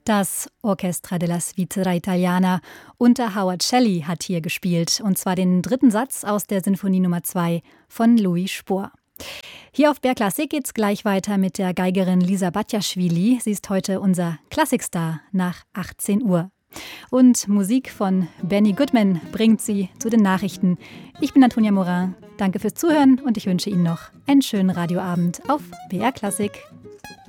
Das Orchestra della Svizzera Italiana unter Howard Shelley hat hier gespielt, und zwar den dritten Satz aus der Sinfonie Nummer 2 von Louis Spohr. Hier auf BR Klassik geht's gleich weiter mit der Geigerin Lisa Batjaschwili. Sie ist heute unser Klassikstar nach 18 Uhr. Und Musik von Benny Goodman bringt sie zu den Nachrichten. Ich bin Antonia Morin. Danke fürs Zuhören und ich wünsche Ihnen noch einen schönen Radioabend auf BR Klassik.